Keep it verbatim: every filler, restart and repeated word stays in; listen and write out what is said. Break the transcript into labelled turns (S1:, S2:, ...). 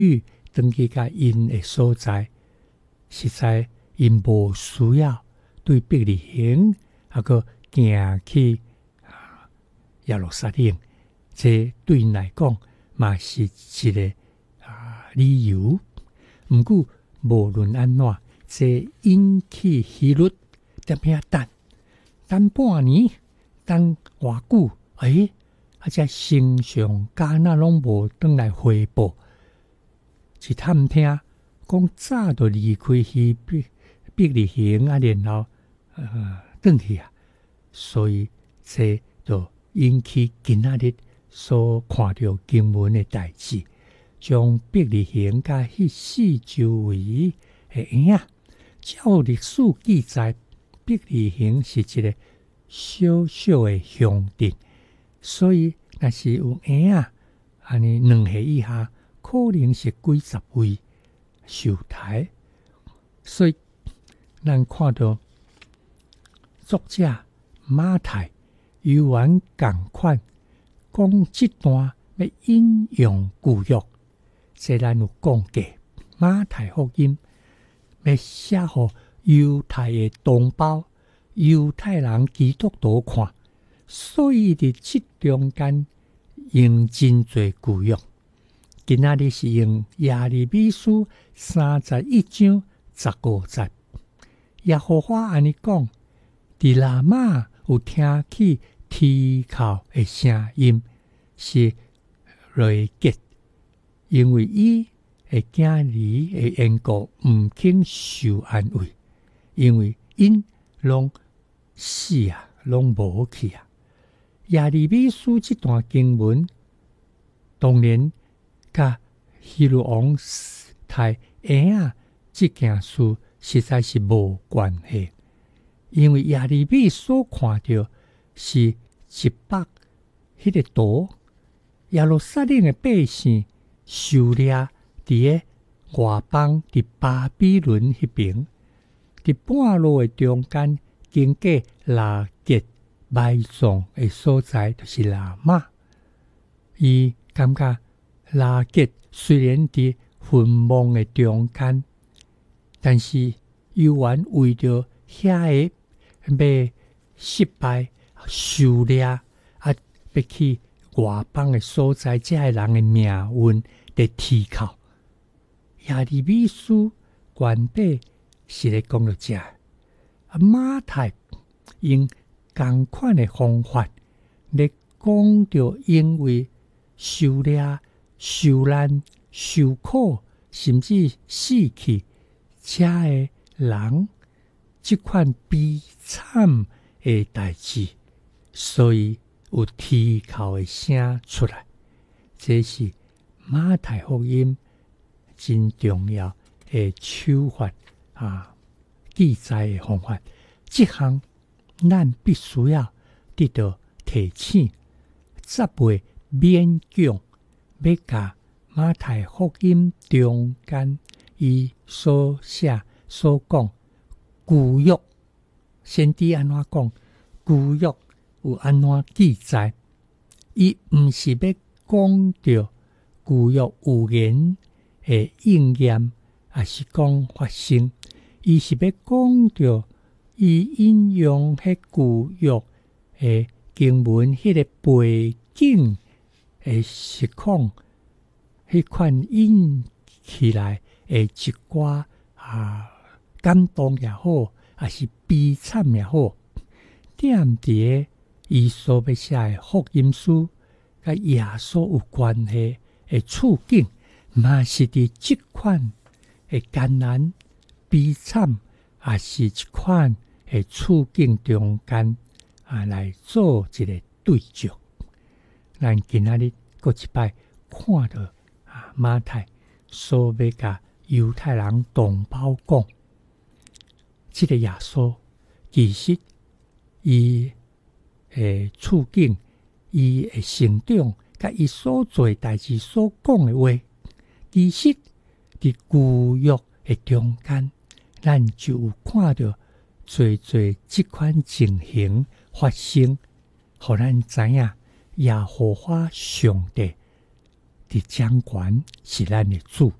S1: 与登去甲因的所在，实在因无需要对伯利恒啊个行去啊耶路撒冷，这对因来讲嘛是一个啊理由。毋过无论安怎，这引起希律点遐等等半年，等偌久，诶，啊这丞相加纳拢无转来回报，去探听讲早就离开去伯伯利恒啊，然后呃转去啊，所以这就引起今仔日所看到经文的代志。将伯利恒甲迄四周围的婴仔，照历史记载，伯利恒是一个小小的乡镇，所以若是有婴仔安尼两岁以下，可能是几十位受抬。所以咱看到作者马太、犹原共款讲这段要引用旧约。这咱有讲过，马太福音要写互犹太的同胞、犹太人基督徒看，所以伫这中间用真侪旧约。今仔日是用耶利米书三十一章十五节，耶和华安尼讲：伫拉玛有听起啼哭的声音，是瑞吉。因为伊的囝儿的缘故，毋肯受安慰，因为因拢死啊，拢无去啊。耶利米书这段经文，当然甲希律王杀婴仔这件事实在是无关系，因为耶利米所看到是一百迄个图，耶路撒冷的百姓。受掠伫个外邦，伫巴比伦迄边，伫半路的中间，经过拉结埋葬的所在，就是拉玛。伊感觉拉结虽然伫坟墓的中间，但是犹原为着遐个要失败受掠啊，要去外邦的所在，这个人的命运。在啼哭，耶利米书原本是咧讲到这，啊马太用同款的方法咧讲到，因为受掠、受难、受苦，甚至死去，这个人这款悲惨的代志，所以有啼哭的声出来，这是。马太福音真重要的手法啊，记载的方法，这项咱必须要得到提醒，则袂勉强要甲马太福音中间伊所写所讲旧约先知安怎讲，旧约有安怎记载，伊毋是要讲到。旧约有言的应验，也是讲发生，伊是要讲到伊引用迄旧约的经文，迄个背景的实况，迄款引起来的一寡啊感动也好，也是悲惨也好，点伫伊所要写的福音书，甲耶稣有关系。的处境，嘛是伫这款的艰难、悲惨，也是一款的处境中间啊，来做一个对照。咱今仔日搁一摆看到啊，马太所要甲犹太人同胞讲，这个耶稣其实伊的处境，伊的成长。甲伊所做代志所讲的话，其实伫旧约的中间，咱就有看到侪侪即款情形发生，互咱知影耶和华上帝的掌权是咱的主，